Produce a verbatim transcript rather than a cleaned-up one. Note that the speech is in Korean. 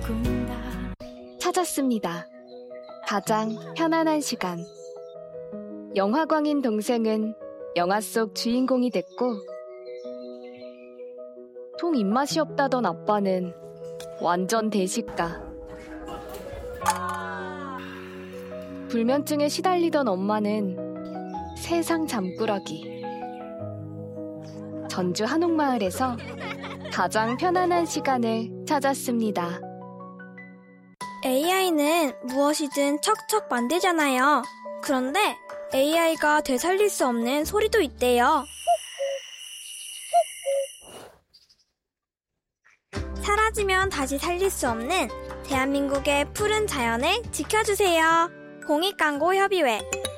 찾았습니다. 가장 편안한 시간. 영화광인 동생은 영화 속 주인공이 됐고, 통 입맛이 없다던 아빠는 완전 대식가. 불면증에 시달리던 엄마는 세상 잠꾸러기. 전주 한옥마을에서 가장 편안한 시간을 찾았습니다. 에이아이는 무엇이든 척척 만들잖아요. 그런데 에이아이가 되살릴 수 없는 소리도 있대요. 사라지면 다시 살릴 수 없는 대한민국의 푸른 자연을 지켜주세요. 공익광고협의회